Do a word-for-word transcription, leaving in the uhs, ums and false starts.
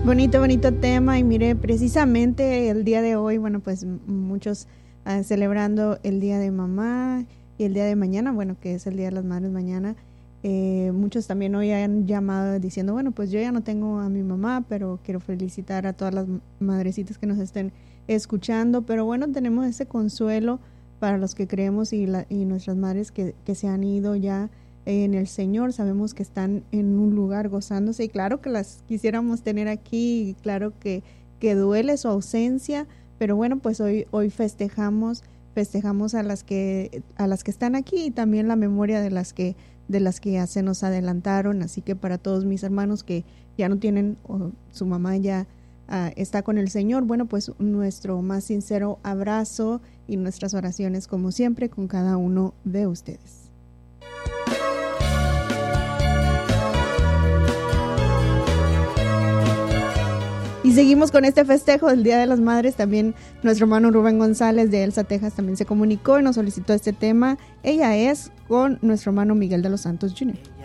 Bonito, bonito tema. Y mire, precisamente el día de hoy, bueno, pues muchos uh, celebrando el Día de Mamá y el día de mañana, bueno, que es el Día de las Madres mañana. Eh, muchos también hoy han llamado diciendo, bueno, pues yo ya no tengo a mi mamá, pero quiero felicitar a todas las madrecitas que nos estén escuchando. Pero bueno, tenemos ese consuelo para los que creemos y, la, y nuestras madres que, que se han ido ya en el Señor. Sabemos que están en un lugar gozándose y claro que las quisiéramos tener aquí y claro que, que duele su ausencia, pero bueno, pues hoy, hoy festejamos, festejamos a las que, a las que están aquí y también la memoria de las que de las que ya se nos adelantaron. Así que para todos mis hermanos que ya no tienen, o su mamá ya uh, está con el Señor, bueno, pues nuestro más sincero abrazo y nuestras oraciones como siempre con cada uno de ustedes. Y seguimos con este festejo del Día de las Madres. También nuestro hermano Rubén González de Elsa, Texas, también se comunicó y nos solicitó este tema. Ella es con nuestro hermano Miguel de los Santos junior